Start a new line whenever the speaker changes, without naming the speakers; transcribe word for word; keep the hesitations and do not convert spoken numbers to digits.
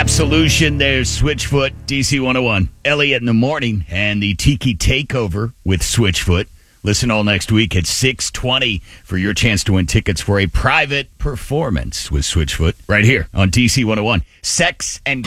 Absolution, there's Switchfoot, D C one oh one. Elliot in the morning and the Tiki Takeover with Switchfoot. Listen all next week at six twenty for your chance to win tickets for a private performance with Switchfoot right here on D C one oh one. Sex and